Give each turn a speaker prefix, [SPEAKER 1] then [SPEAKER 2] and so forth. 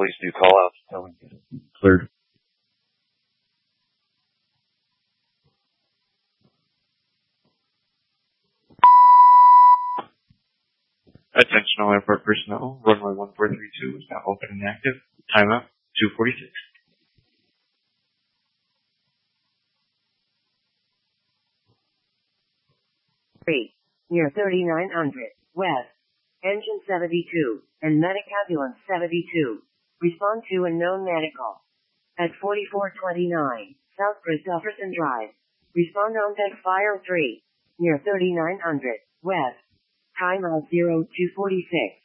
[SPEAKER 1] always do call outs until we get it cleared. Attention all airport personnel. Runway 1432 is now open and active. Timeout 2:46.
[SPEAKER 2] 3. Near 3900 West. Engine 72 and Medic Ambulance 72. Respond to unknown medical. At 4429 South Christopherson Drive. Respond on deck Fire 3. Near 3900 West. Timeout 0246.